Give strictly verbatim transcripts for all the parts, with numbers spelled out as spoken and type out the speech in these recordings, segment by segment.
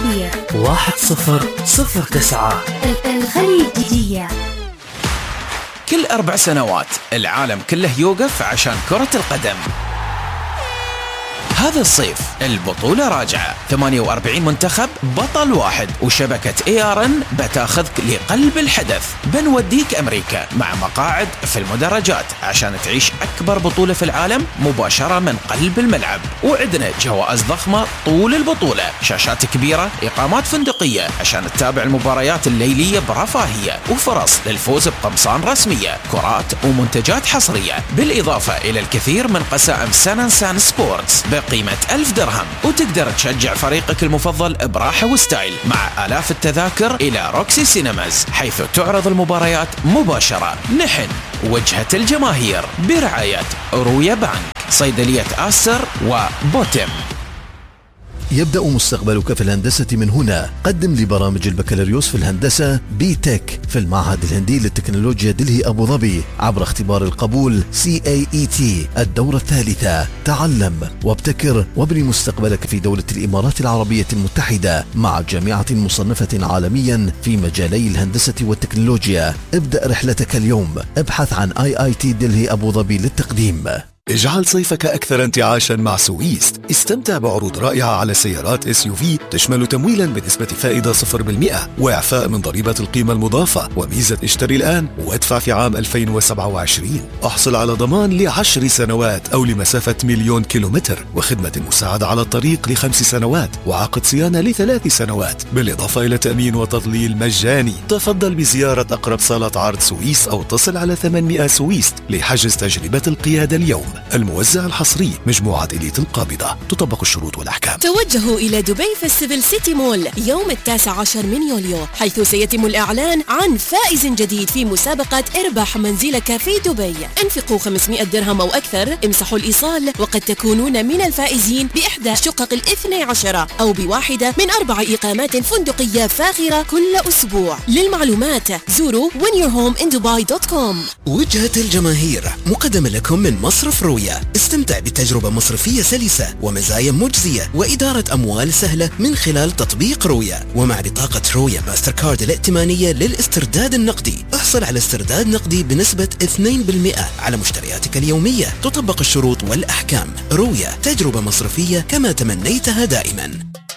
الجماهير واحد صفر صفر تسعة. الخليجية. كل أربع سنوات العالم كله يوقف عشان كرة القدم. هذا الصيف البطولة راجعة، ثمانية وأربعين منتخب بطل واحد، وشبكة اي ار ان بتاخذك لقلب الحدث. بنوديك أمريكا مع مقاعد في المدرجات عشان تعيش أكبر بطولة في العالم مباشرة من قلب الملعب، وعندنا جوائز ضخمة طول البطولة، شاشات كبيرة، إقامات فندقية عشان تتابع المباريات الليلية برفاهية، وفرص للفوز بقمصان رسمية، كرات ومنتجات حصرية، بالإضافة إلى الكثير من قسائم سان سان سبورتس قيمة ألف درهم، وتقدر تشجع فريقك المفضل براحة وستايل مع آلاف التذاكر إلى روكسي سينماز، حيث تعرض المباريات مباشرة. نحن وجهة الجماهير برعاية رويا بانك، صيدلية آستر وبوتم. يبدأ مستقبلك في الهندسة من هنا. قدم لبرامج البكالوريوس في الهندسة بي تك في المعهد الهندي للتكنولوجيا دلهي أبو ظبي عبر اختبار القبول سي إيه إي تي الدورة الثالثة. تعلم وابتكر وابني مستقبلك في دولة الإمارات العربية المتحدة مع جامعة مصنفة عالميا في مجالي الهندسة والتكنولوجيا. ابدأ رحلتك اليوم. ابحث عن آي آي تي دلهي أبو ظبي للتقديم. اجعل صيفك أكثر انتعاشا مع سويست. استمتع بعروض رائعة على سيارات اس يو في تشمل تمويلا بنسبة فائدة صفر بالمئة وإعفاء من ضريبة القيمة المضافة وميزة اشتري الآن وادفع في عام ألفين وسبعة وعشرين. احصل على ضمان لعشر سنوات أو لمسافة مليون كيلومتر، وخدمة مساعدة على الطريق لخمس سنوات، وعقد صيانة لثلاث سنوات، بالإضافة إلى تأمين وتضليل مجاني. تفضل بزيارة أقرب صالة عرض سويس أو اتصل على ثمانمئة سويست لحجز تجربة القيادة اليوم. الموزع الحصري مجموعة إليت القابضة. تطبق الشروط والأحكام. توجهوا إلى دبي فيستيفال سيتي مول يوم التاسع عشر من يوليو، حيث سيتم الإعلان عن فائز جديد في مسابقة اربح منزلك في دبي. انفقوا خمسمئة درهم أو أكثر، امسحوا الإيصال، وقد تكونون من الفائزين بإحدى شقق الاثني عشرة أو بواحدة من أربع إقامات فندقية فاخرة كل أسبوع. للمعلومات زوروا وين يور هوم إن دبي دوت كوم. وجهة الجماهير مقدمة لكم من مصرف رويا. استمتع بتجربة مصرفية سلسة ومزايا مجزية وإدارة أموال سهلة من خلال تطبيق رويا، ومع بطاقة رويا ماستر كارد الائتمانية للاسترداد النقدي. احصل على استرداد نقدي بنسبة اثنين بالمئة على مشترياتك اليومية. تطبق الشروط والأحكام. رويا، تجربة مصرفية كما تمنيتها دائما.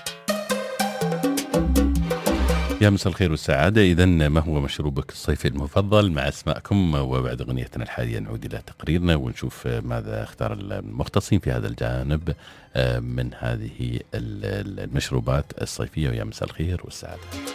يا مساء الخير والسعادة. إذن ما هو مشروبك الصيفي المفضل؟ مع أسماءكم، وبعد أغنيتنا الحالية نعود إلى تقريرنا ونشوف ماذا اختار المختصين في هذا الجانب من هذه المشروبات الصيفية. ويا مساء الخير والسعادة.